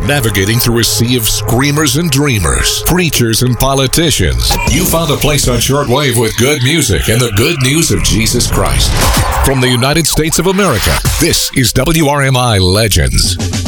Navigating through a sea of screamers and dreamers, preachers and politicians, you found a place on shortwave with good music and the good news of Jesus Christ. From the United States of America, this is WRMI Legends.